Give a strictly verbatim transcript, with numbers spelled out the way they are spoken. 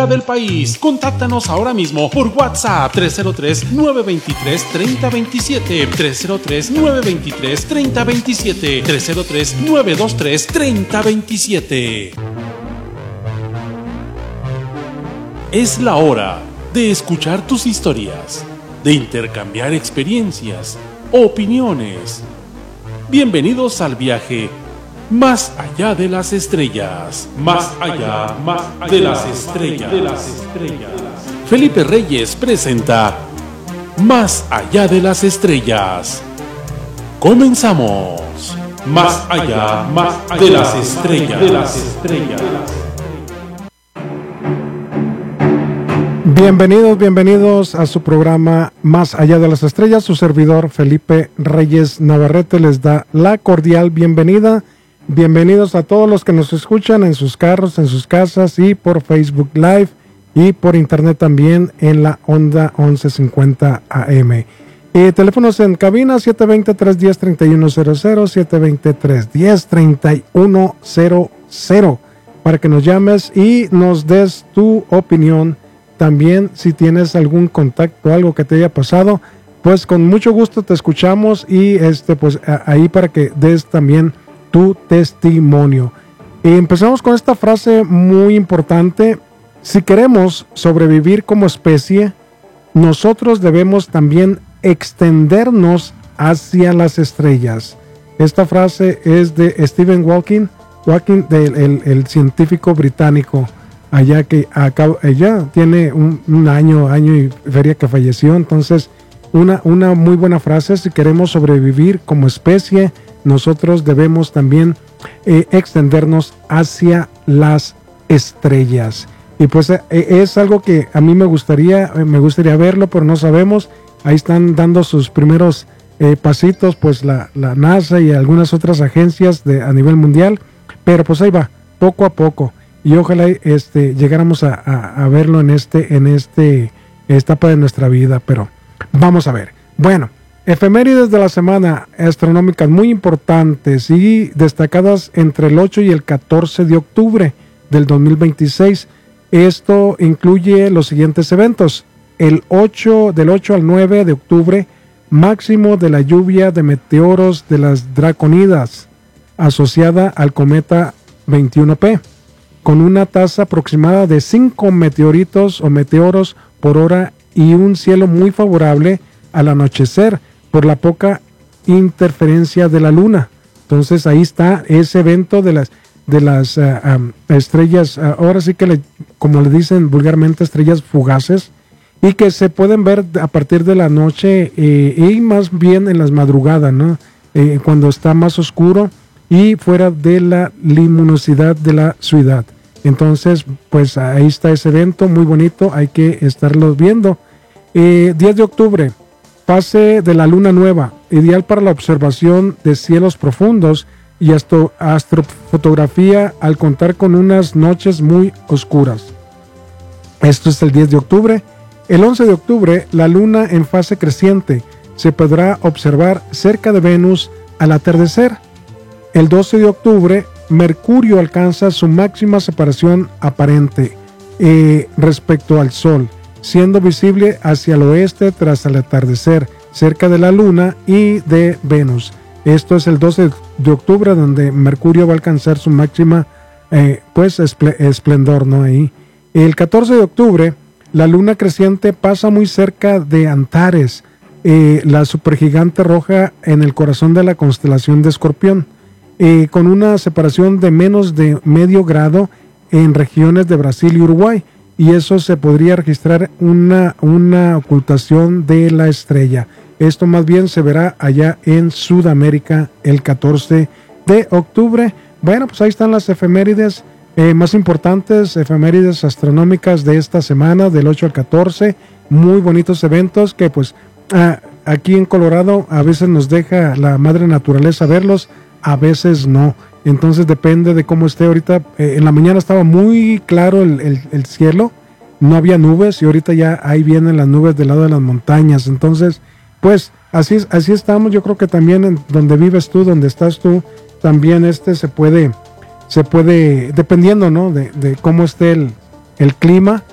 fuera del país. Contáctanos ahora mismo por WhatsApp tres cero tres, nueve dos tres, tres cero dos siete, tres cero tres, nueve dos tres, tres cero dos siete, tres cero tres, nueve dos tres, tres cero dos siete. Es la hora de escuchar tus historias, de intercambiar experiencias, opiniones. Bienvenidos al viaje más allá de las estrellas, más allá, más allá de las estrellas, de las estrellas. Felipe Reyes presenta Más allá de las estrellas. Comenzamos. Más allá, más allá de las estrellas, de las estrellas. Bienvenidos, bienvenidos a su programa Más allá de las estrellas. Su servidor Felipe Reyes Navarrete les da la cordial bienvenida. Bienvenidos a todos los que nos escuchan en sus carros, en sus casas y por Facebook Live y por internet también en la onda once cincuenta A M. Eh, teléfonos en cabina siete dos cero, tres uno cero, tres uno cero cero, siete dos cero, tres uno cero, tres uno cero cero para que nos llames y nos des tu opinión. También si tienes algún contacto, algo que te haya pasado, pues con mucho gusto te escuchamos y este pues a, ahí para que des también tu testimonio. Eh, empezamos con esta frase muy importante. Si queremos sobrevivir como especie, nosotros debemos también extendernos hacia las estrellas. Esta frase es de Stephen Hawking, Hawking del el, el científico británico. Allá que acá, ella tiene un, un año, año y feria que falleció. Entonces, una, una muy buena frase: si queremos sobrevivir como especie, nosotros debemos también eh, extendernos hacia las estrellas. Y pues eh, es algo que a mí me gustaría, eh, me gustaría verlo, pero no sabemos. Ahí están dando sus primeros eh, pasitos, pues la, la NASA y algunas otras agencias de, a nivel mundial. Pero pues ahí va, poco a poco. Y ojalá este, llegáramos a, a, a verlo en este, en este etapa de nuestra vida, pero vamos a ver. Bueno, efemérides de la semana astronómicas muy importantes y destacadas entre el ocho y el catorce de octubre del dos mil veintiséis. Esto incluye los siguientes eventos. El ocho, del ocho al nueve de octubre, máximo de la lluvia de meteoros de las Draconidas, asociada al cometa veintiuno P. con una tasa aproximada de cinco meteoritos o meteoros por hora y un cielo muy favorable al anochecer por la poca interferencia de la luna. Entonces ahí está ese evento de las, de las uh, um, estrellas, uh, ahora sí que le, como le dicen vulgarmente, estrellas fugaces, y que se pueden ver a partir de la noche eh, y más bien en las madrugadas, ¿no? Eh, cuando está más oscuro y fuera de la luminosidad de la ciudad. Entonces, pues ahí está ese evento muy bonito, hay que estarlo viendo. Eh, diez de octubre, fase de la luna nueva, ideal para la observación de cielos profundos y astro, astrofotografía al contar con unas noches muy oscuras. Esto es el diez de octubre. El once de octubre, la luna en fase creciente se podrá observar cerca de Venus al atardecer. El doce de octubre, Mercurio alcanza su máxima separación aparente eh, respecto al Sol, siendo visible hacia el oeste tras el atardecer, cerca de la Luna y de Venus. Esto es el doce de octubre, donde Mercurio va a alcanzar su máxima eh, pues espl- esplendor, ¿no? Ahí. El catorce de octubre, la Luna creciente pasa muy cerca de Antares, eh, la supergigante roja en el corazón de la constelación de Escorpión. Eh, con una separación de menos de medio grado en regiones de Brasil y Uruguay, y eso se podría registrar una, una ocultación de la estrella. Esto más bien se verá allá en Sudamérica el catorce de octubre. Bueno, pues ahí están las efemérides eh, más importantes, efemérides astronómicas de esta semana, del ocho al catorce. Muy bonitos eventos que pues ah, aquí en Colorado a veces nos deja la madre naturaleza verlos, a veces no. Entonces depende de cómo esté ahorita. Eh, en la mañana estaba muy claro el, el, el cielo, no había nubes, y ahorita ya ahí vienen las nubes del lado de las montañas. Entonces, pues así, así estamos. Yo creo que también en donde vives tú, donde estás tú, también este se puede, se puede, dependiendo, ¿no? De, de cómo esté el, el clima,